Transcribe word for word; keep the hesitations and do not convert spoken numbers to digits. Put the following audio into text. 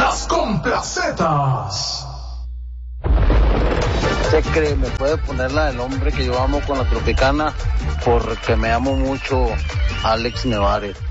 Las Complacetas. ¿Usted cree, me puede poner la del hombre que yo amo con la Tropicana? Porque me amo mucho a Alex Nevares.